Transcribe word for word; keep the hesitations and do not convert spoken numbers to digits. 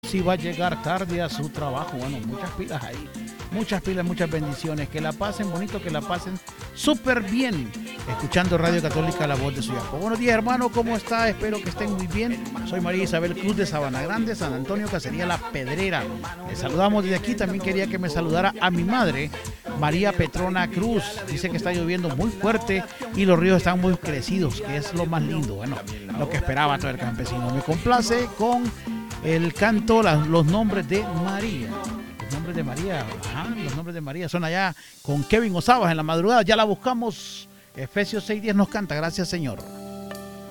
Si va a llegar tarde a su trabajo, bueno, muchas pilas ahí, muchas pilas, muchas bendiciones, que la pasen bonito, que la pasen súper bien, escuchando Radio Católica, la voz de Suyaco. Buenos días, hermano, ¿cómo está? Espero que estén muy bien. Soy María Isabel Cruz de Sabana Grande, San Antonio, Cacería La Pedrera. Les saludamos desde aquí. También quería que me saludara a mi madre, María Petrona Cruz. Dice que está lloviendo muy fuerte y los ríos están muy crecidos, que es lo más lindo. Bueno, lo que esperaba todo el campesino. Me complace con el canto, la, los nombres de María. Los nombres de María, ajá, los nombres de María son allá con Kevin Osabas en la madrugada. Ya la buscamos. Efesios seis diez nos canta. Gracias, Señor.